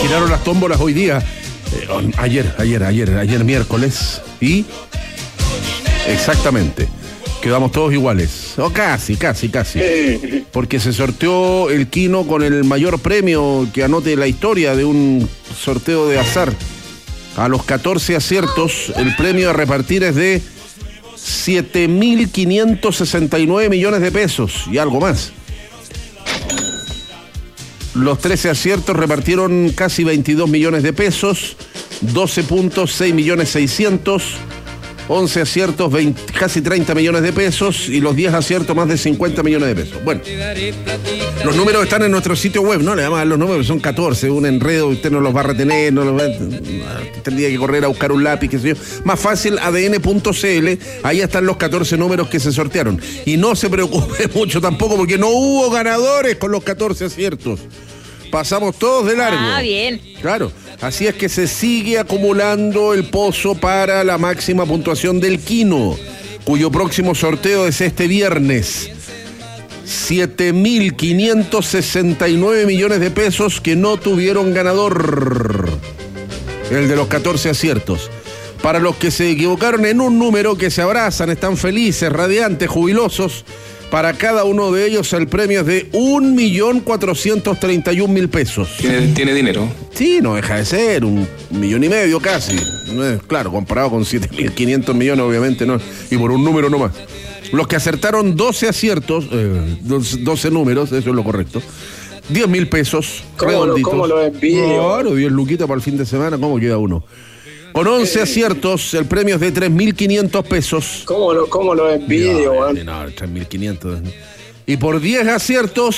Giraron las tómbolas hoy día. Ayer miércoles. Y exactamente. Quedamos todos iguales. O casi. Porque se sorteó el Quino con el mayor premio que anote la historia de un sorteo de azar. A los 14 aciertos, el premio a repartir es de 7.569 millones de pesos y algo más. Los 13 aciertos repartieron casi 22 millones de pesos, 12 puntos, 6 millones 600, 11 aciertos, casi 30 millones de pesos y los 10 aciertos más de 50 millones de pesos. Bueno, los números están en nuestro sitio web, ¿no? Le vamos a dar los números, son 14, un enredo, usted no los va a retener, tendría que correr a buscar un lápiz, qué sé yo. Más fácil, adn.cl, ahí están los 14 números que se sortearon. Y no se preocupe mucho tampoco porque no hubo ganadores con los 14 aciertos. Pasamos todos de largo. Ah, bien. Claro, así es que se sigue acumulando el pozo para la máxima puntuación del Quino, cuyo próximo sorteo es este viernes. 7.569 millones de pesos que no tuvieron ganador. El de los 14 aciertos. Para los que se equivocaron en un número, que se abrazan, están felices, radiantes, jubilosos, para cada uno de ellos el premio es de 1.431.000 pesos. ¿Tiene dinero? Sí, no deja de ser, 1,5 millones casi. No es, claro, comparado con 7.500 millones, obviamente no. Y por un número nomás. Los que acertaron 12 aciertos, 12 números, eso es lo correcto. 10.000 pesos, redonditos. ¿Cómo lo envidio? Claro, 10 luquitas para el fin de semana, ¿cómo queda uno? Con 11 aciertos, el premio es de 3.500 pesos. ¿Cómo lo envidio, No, 3.500. Y por 10 aciertos,